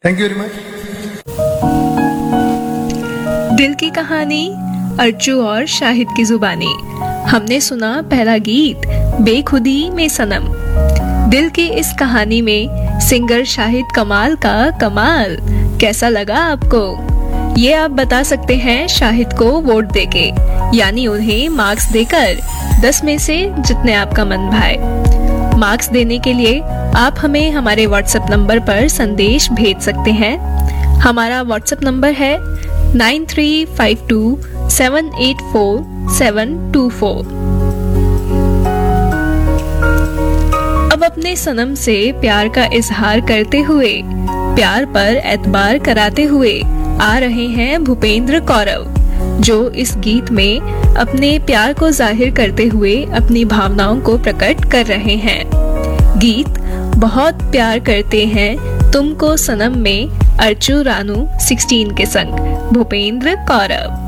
Thank you very much. दिल की कहानी, अर्जू और शाहिद की जुबानी। हमने सुना पहला गीत बेखुदी में सनम। दिल की इस कहानी में सिंगर शाहिद कमाल का कमाल। कैसा लगा आपको? ये आप बता सकते हैं शाहिद को वोट देके, यानी उन्हें मार्क्स देकर 10 में से जितने आपका मन भाए। मार्क्स देने के लिए आप हमें हमारे व्हाट्सएप नंबर पर संदेश भेज सकते हैं। हमारा व्हाट्सएप नंबर है 9352784724। अब अपने सनम से प्यार का इजहार करते हुए, प्यार पर एतबार कराते हुए आ रहे हैं भूपेंद्र कौरव, जो इस गीत में अपने प्यार को जाहिर करते हुए अपनी भावनाओं को प्रकट कर रहे हैं। गीत बहुत प्यार करते हैं तुमको सनम में अर्जू रानू 16 के संग भूपेंद्र कौरव।